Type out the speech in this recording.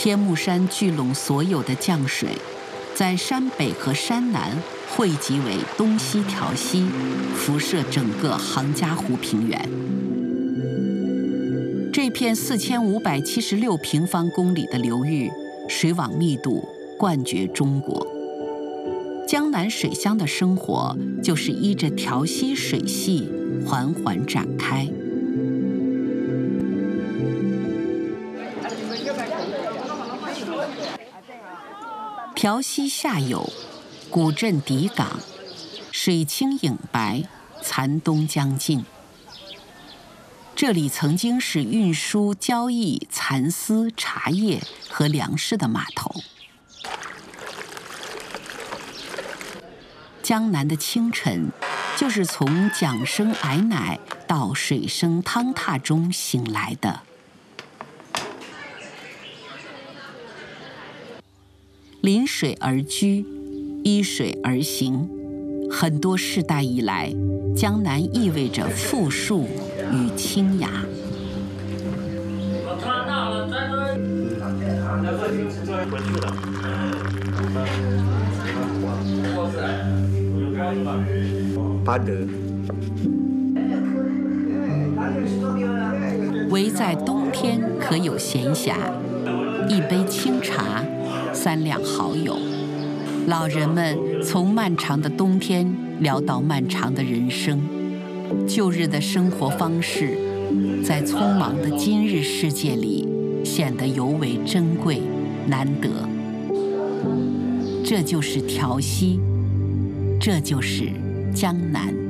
天目山聚拢所有的降水，在山北和山南汇集为东西调溪，辐射整个杭嘉湖平原。这片4576平方公里的流域，水网密度冠绝中国。江南水乡的生活就是依着调溪水系缓缓展开。调溪下游，古镇底港，水清影白，残冬将近。这里曾经是运输、交易蚕丝、茶叶和粮食的码头。江南的清晨，就是从桨声矮乃到水声汤踏中醒来的。临水而居，依水而行，很多世代以来，江南意味着富庶与清雅。唯在冬天可有闲暇，一杯清茶，3两好友，老人们从漫长的冬天聊到漫长的人生，旧日的生活方式，在匆忙的今日世界里显得尤为珍贵难得。这就是调溪，这就是江南。